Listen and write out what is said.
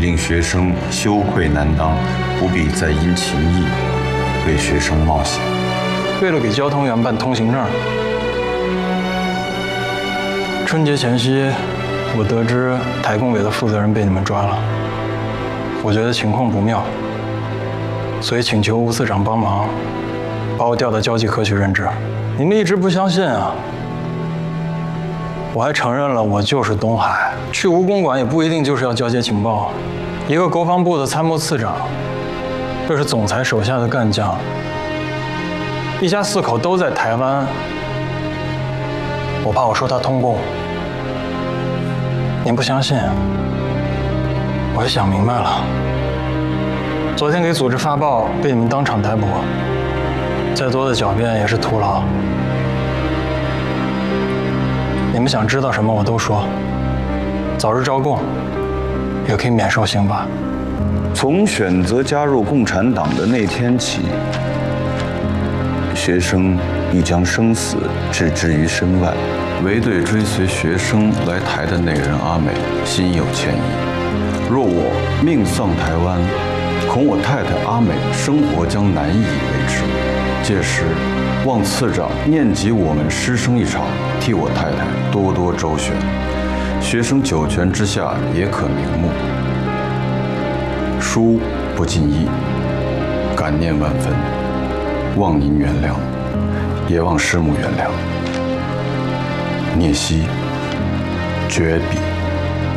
令学生羞愧难当，不必再因情义为学生冒险。 为了给交通员办通行证，春节前夕，我得知台工委的负责人被你们抓了，我觉得情况不妙，所以请求吴次长帮忙，把我调到交际科去任职。你们一直不相信啊！我还承认了，我就是东海。去吴公馆也不一定就是要交接情报。一个国防部的参谋次长，这是总裁手下的干将，一家4口都在台湾。我怕我说他通共，您不相信，我也想明白了。昨天给组织发报，被你们当场逮捕，再多的狡辩也是徒劳。你们想知道什么我都说，早日招供，也可以免受刑罚。 从选择加入共产党的那天起，学生已将生死置之于身外，唯对追随学生来台的那人阿美心有歉意。若我命丧台湾，恐我太太阿美生活将难以维持。届时，望次长念及我们师生一场，替我太太多多周旋，学生九泉之下也可瞑目。书不尽意，感念万分，望您原谅，也望师母原谅。聂希，绝笔。